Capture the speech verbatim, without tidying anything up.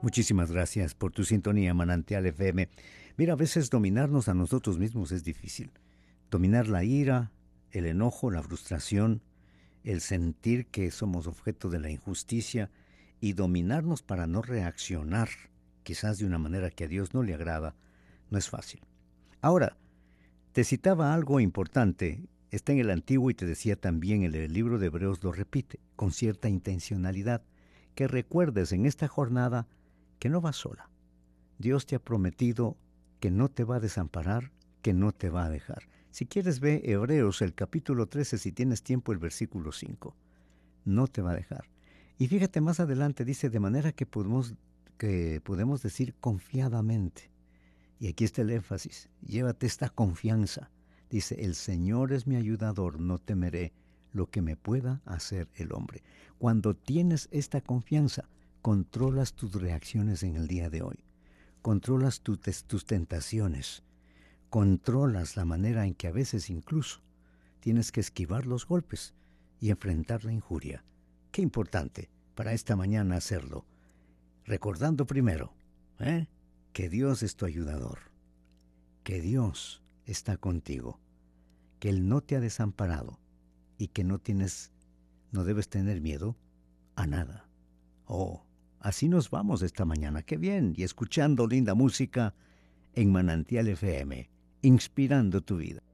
Muchísimas gracias por tu sintonía, Manantial F M. Mira, a veces dominarnos a nosotros mismos es difícil. Dominar la ira, el enojo, la frustración, el sentir que somos objeto de la injusticia y dominarnos para no reaccionar, quizás de una manera que a Dios no le agrada, no es fácil. Ahora, te citaba algo importante, está en el Antiguo y te decía también en el libro de Hebreos lo repite, con cierta intencionalidad, que recuerdes en esta jornada que no vas sola. Dios te ha prometido que no te va a desamparar, que no te va a dejar. Si quieres ve Hebreos el capítulo trece, si tienes tiempo el versículo cinco. No te va a dejar. Y fíjate más adelante, dice, de manera que podemos, que podemos decir confiadamente. Y aquí está el énfasis, llévate esta confianza. Dice, el Señor es mi ayudador, no temeré lo que me pueda hacer el hombre. Cuando tienes esta confianza, controlas tus reacciones en el día de hoy. Controlas tu, tus tentaciones. Controlas la manera en que a veces incluso tienes que esquivar los golpes y enfrentar la injuria. Qué importante para esta mañana hacerlo. Recordando primero, ¿eh? que Dios es tu ayudador, que Dios está contigo, que Él no te ha desamparado y que no tienes, no debes tener miedo a nada. Oh, así nos vamos esta mañana, qué bien, y escuchando linda música en Manantial F M, inspirando tu vida.